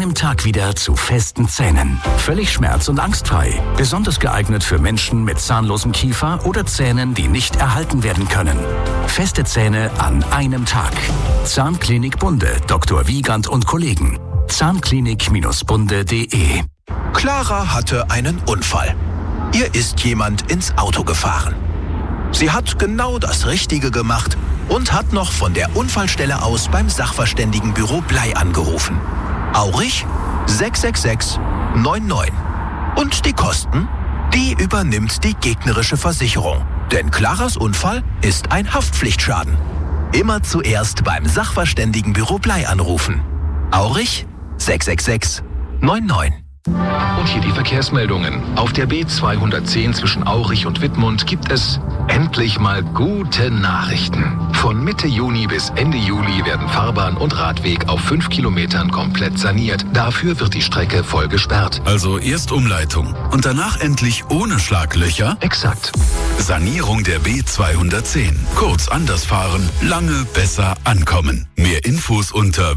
einem Tag wieder zu festen Zähnen. Völlig schmerz- und angstfrei. Besonders geeignet für Menschen mit zahnlosem Kiefer oder Zähnen, die nicht erhalten werden können. Feste Zähne an einem Tag. Zahnklinik Bunde, Dr. Wiegand und Kollegen. Zahnklinik-bunde.de. Clara hatte einen Unfall. Ihr ist jemand ins Auto gefahren. Sie hat genau das Richtige gemacht und hat noch von der Unfallstelle aus beim Sachverständigenbüro Blei angerufen. Aurich 666 99. Und die Kosten? Die übernimmt die gegnerische Versicherung. Denn Claras Unfall ist ein Haftpflichtschaden. Immer zuerst beim Sachverständigenbüro Blei anrufen. Aurich 666 99. Und hier die Verkehrsmeldungen. Auf der B210 zwischen Aurich und Wittmund gibt es endlich mal gute Nachrichten. Von Mitte Juni bis Ende Juli werden Fahrbahn und Radweg auf 5 Kilometern komplett saniert. Dafür wird die Strecke voll gesperrt. Also erst Umleitung und danach endlich ohne Schlaglöcher? Exakt. Sanierung der B210. Kurz anders fahren, lange besser ankommen. Mehr Infos unter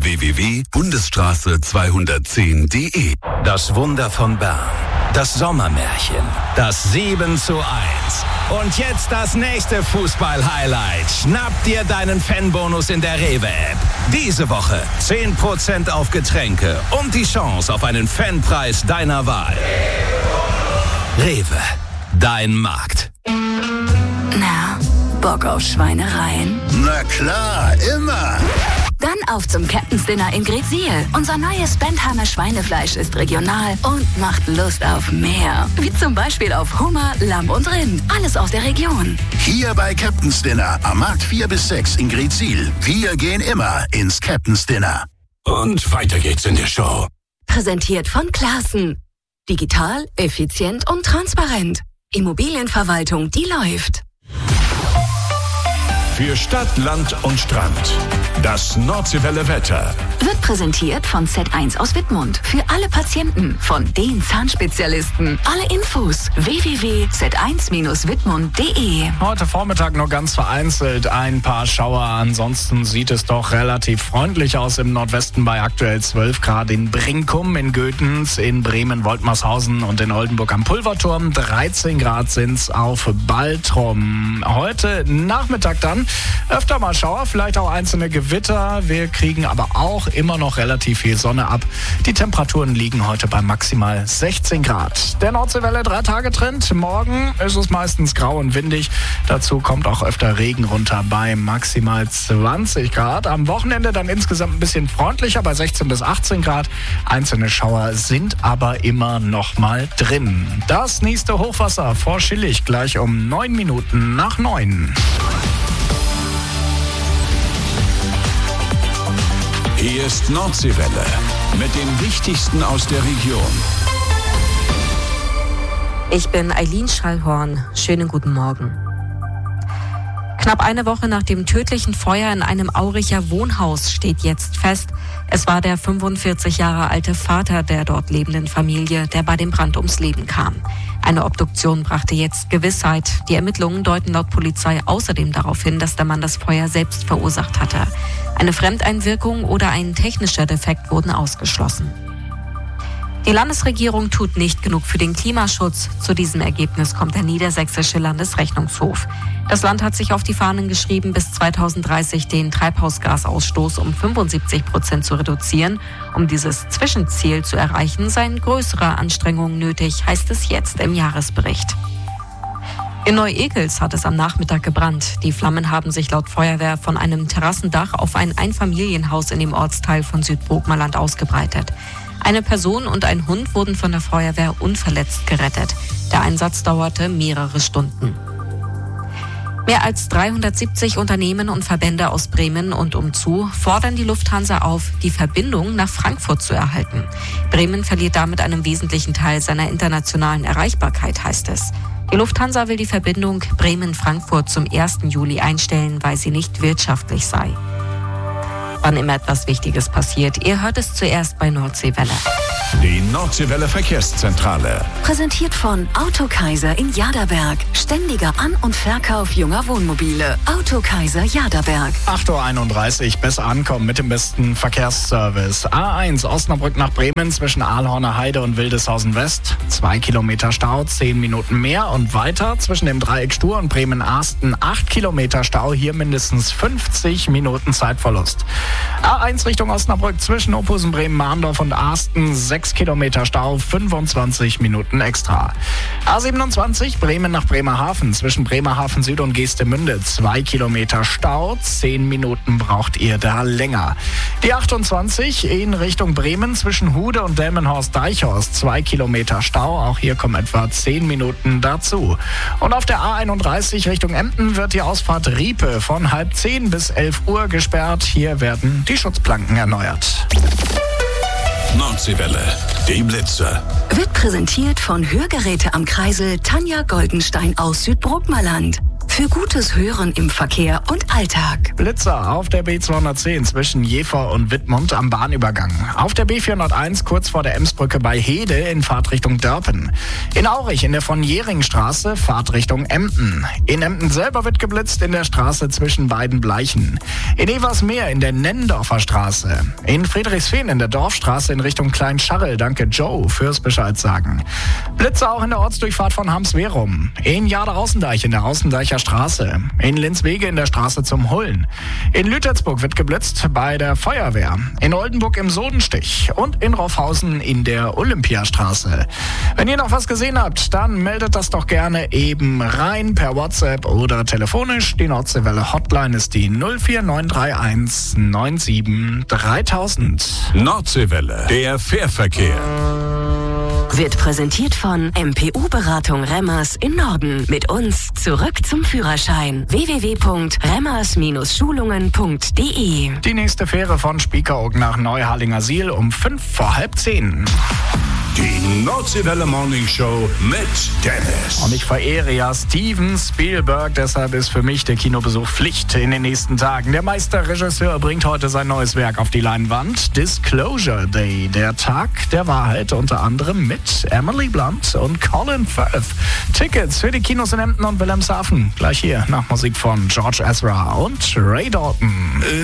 www.bundesstraße210.de. Das Wunder von Bern. Das Sommermärchen. Das 7:1. Und jetzt das nächste Fußball-Highlight. Schnapp dir deinen Fanbonus in der Rewe-App. Diese Woche 10% auf Getränke und die Chance auf einen Fanpreis deiner Wahl. Rewe. Dein Markt. Na, Bock auf Schweinereien? Na klar, immer. Dann auf zum Captain's Dinner in Greetsiel. Unser neues Bentheimer Schweinefleisch ist regional und macht Lust auf mehr. Wie zum Beispiel auf Hummer, Lamm und Rind. Alles aus der Region. Hier bei Captain's Dinner am Markt 4 bis 6 in Greetsiel. Wir gehen immer ins Captain's Dinner. Und weiter geht's in der Show. Präsentiert von Classen. Digital, effizient und transparent. Immobilienverwaltung, die läuft. Für Stadt, Land und Strand. Das Nordseewelle Wetter. Wird präsentiert von Z1 aus Wittmund. Für alle Patienten von den Zahnspezialisten. Alle Infos www.z1-wittmund.de. Heute Vormittag nur ganz vereinzelt ein paar Schauer. Ansonsten sieht es doch relativ freundlich aus im Nordwesten bei aktuell 12 Grad in Brinkum, in Götens, in Bremen, Woltmarshausen und in Oldenburg am Pulverturm. 13 Grad sind's auf Baltrum. Heute Nachmittag dann öfter mal Schauer, vielleicht auch einzelne Gewitter. Wir kriegen aber auch immer noch relativ viel Sonne ab. Die Temperaturen liegen heute bei maximal 16 Grad. Der Nordseewelle 3-Tage-Trend. Morgen ist es meistens grau und windig. Dazu kommt auch öfter Regen runter bei maximal 20 Grad. Am Wochenende dann insgesamt ein bisschen freundlicher bei 16 bis 18 Grad. Einzelne Schauer sind aber immer noch mal drin. Das nächste Hochwasser vor Schillig gleich um 9 Minuten nach 9. Hier ist Nordseewelle mit dem Wichtigsten aus der Region. Ich bin Eileen Schallhorn. Schönen guten Morgen. Knapp eine Woche nach dem tödlichen Feuer in einem Auricher Wohnhaus steht jetzt fest, es war der 45 Jahre alte Vater der dort lebenden Familie, der bei dem Brand ums Leben kam. Eine Obduktion brachte jetzt Gewissheit. Die Ermittlungen deuten laut Polizei außerdem darauf hin, dass der Mann das Feuer selbst verursacht hatte. Eine Fremdeinwirkung oder ein technischer Defekt wurden ausgeschlossen. Die Landesregierung tut nicht genug für den Klimaschutz. Zu diesem Ergebnis kommt der Niedersächsische Landesrechnungshof. Das Land hat sich auf die Fahnen geschrieben, bis 2030 den Treibhausgasausstoß um 75% zu reduzieren. Um dieses Zwischenziel zu erreichen, seien größere Anstrengungen nötig, heißt es jetzt im Jahresbericht. In Neu-Ekels hat es am Nachmittag gebrannt. Die Flammen haben sich laut Feuerwehr von einem Terrassendach auf ein Einfamilienhaus in dem Ortsteil von Südburgmerland ausgebreitet. Eine Person und ein Hund wurden von der Feuerwehr unverletzt gerettet. Der Einsatz dauerte mehrere Stunden. Mehr als 370 Unternehmen und Verbände aus Bremen und umzu fordern die Lufthansa auf, die Verbindung nach Frankfurt zu erhalten. Bremen verliert damit einen wesentlichen Teil seiner internationalen Erreichbarkeit, heißt es. Die Lufthansa will die Verbindung Bremen-Frankfurt zum 1. Juli einstellen, weil sie nicht wirtschaftlich sei. wann immer etwas Wichtiges passiert. Ihr hört es zuerst bei Nordseewelle. Die Nordseewelle Verkehrszentrale. Präsentiert von Autokaiser in Jaderberg. Ständiger An- und Verkauf junger Wohnmobile. Autokaiser Jaderberg. 8.31 Uhr, besser ankommen mit dem besten Verkehrsservice. A1 Osnabrück nach Bremen zwischen Aalhorner Heide und Wildeshausen West. 2 Kilometer Stau, 10 Minuten mehr und weiter zwischen dem Dreieck Stur und Bremen-Arsten. 8 Kilometer Stau, hier mindestens 50 Minuten Zeitverlust. A1 Richtung Osnabrück zwischen Ophusen, Bremen-Mahndorf und Arsten. 6 Kilometer Stau, 25 Minuten extra. A27 Bremen nach Bremerhaven zwischen Bremerhaven Süd und Geestemünde. 2 Kilometer Stau, 10 Minuten braucht ihr da länger. Die 28 in Richtung Bremen zwischen Hude und Delmenhorst-Deichhorst. 2 Kilometer Stau, auch hier kommen etwa 10 Minuten dazu. Und auf der A31 Richtung Emden wird die Ausfahrt Riepe von 9:30 bis 11 Uhr gesperrt. Hier werden die Schutzplanken erneuert. Nordseewelle, die Blitze. Wird präsentiert von Hörgeräte am Kreisel Tanja Goldenstein aus Südbrookmerland. Für gutes Hören im Verkehr und Alltag. Blitzer auf der B210 zwischen Jever und Wittmund am Bahnübergang. Auf der B401 kurz vor der Emsbrücke bei Hede in Fahrtrichtung Dörpen. In Aurich in der von Jähringstraße Fahrtrichtung Emden. In Emden selber wird geblitzt in der Straße zwischen beiden Bleichen. In Eversmeer in der Nennendorfer Straße. In Friedrichsfehn in der Dorfstraße in Richtung Kleinscharrel. Danke Joe fürs Bescheid sagen. Blitzer auch in der Ortsdurchfahrt von Hamswerum. In Jader-Außendeich in der Außendeicher Straße. In Linzwege in der Straße zum Hullen. In Lütersburg wird geblitzt bei der Feuerwehr. In Oldenburg im Sodenstich. Und in Roffhausen in der Olympiastraße. Wenn ihr noch was gesehen habt, dann meldet das doch gerne eben rein per WhatsApp oder telefonisch. Die Nordseewelle Hotline ist die 04931 97 3000. Nordseewelle, der Fährverkehr. Wird präsentiert von MPU-Beratung Remmers in Norden. Mit uns zurück zum Führerschein. www.remmers-schulungen.de. Die nächste Fähre von Spiekeroog nach Neuharlingersiel um 9:05. Die Nordseewelle Morning Show mit Dennis. Und ich verehre ja Steven Spielberg, deshalb ist für mich der Kinobesuch Pflicht in den nächsten Tagen. Der Meisterregisseur bringt heute sein neues Werk auf die Leinwand. Disclosure Day, der Tag der Wahrheit, unter anderem mit Emily Blunt und Colin Firth. Tickets für die Kinos in Emden und Wilhelmshaven gleich hier nach Musik von George Ezra und Ray Dalton.